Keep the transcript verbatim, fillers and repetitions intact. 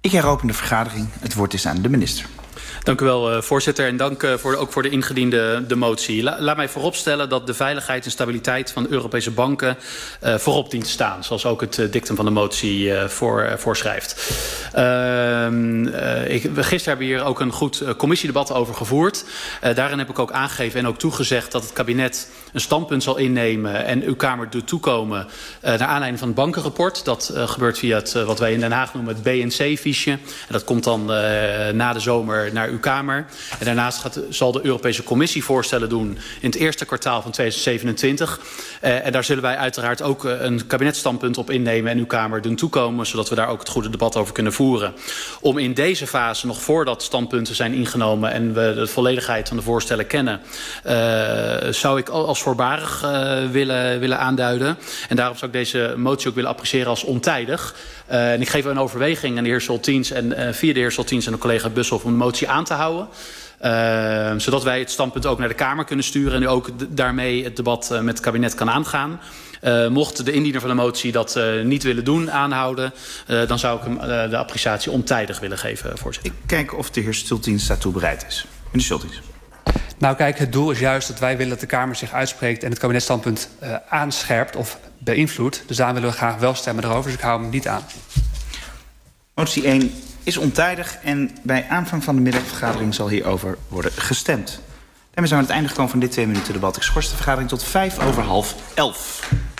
Ik heropen de vergadering. Het woord is aan de minister. Dank u wel, uh, voorzitter. En dank uh, voor, ook voor de ingediende de motie. La, laat mij vooropstellen dat de veiligheid en stabiliteit van Europese banken uh, voorop dient te staan. Zoals ook het uh, dictum van de motie uh, voor, uh, voorschrijft. Uh, uh, ik, gisteren hebben we hier ook een goed uh, commissiedebat over gevoerd. Uh, daarin heb ik ook aangegeven en ook toegezegd dat het kabinet een standpunt zal innemen en uw Kamer doet toekomen uh, naar aanleiding van het bankenrapport. Dat uh, gebeurt via het, uh, wat wij in Den Haag noemen het B N C-fiche. En dat komt dan uh, na de zomer naar uw Kamer. En daarnaast gaat, zal de Europese Commissie voorstellen doen in het eerste kwartaal van tweeduizend zevenentwintig. Uh, en daar zullen wij uiteraard ook uh, een kabinetsstandpunt op innemen en uw Kamer doen toekomen, zodat we daar ook het goede debat over kunnen voeren. Om in deze fase, nog voordat standpunten zijn ingenomen en we de volledigheid van de voorstellen kennen, uh, zou ik als voorbarig uh, willen, willen aanduiden. En daarom zou ik deze motie ook willen appreciëren als ontijdig. Uh, en ik geef een overweging aan de heer Soltiens en uh, via de heer Soltiens en de collega Busshoff om de motie aan te houden. Uh, zodat wij het standpunt ook naar de Kamer kunnen sturen en u ook daarmee het debat uh, met het kabinet kan aangaan. Uh, mocht de indiener van de motie dat uh, niet willen doen, aanhouden, uh, dan zou ik hem uh, de appreciatie ontijdig willen geven, voorzitter. Ik kijk of de heer Soltiens daartoe bereid is. Meneer Soltiens. Nou kijk, het doel is juist dat wij willen dat de Kamer zich uitspreekt en het kabinetsstandpunt uh, aanscherpt of beïnvloedt. Dus daar willen we graag wel stemmen erover, dus ik hou hem niet aan. Motie één is ontijdig en bij aanvang van de middagvergadering zal hierover worden gestemd. Daarmee zijn we aan het einde gekomen van dit twee minuten debat. Ik schors de vergadering tot vijf over half elf.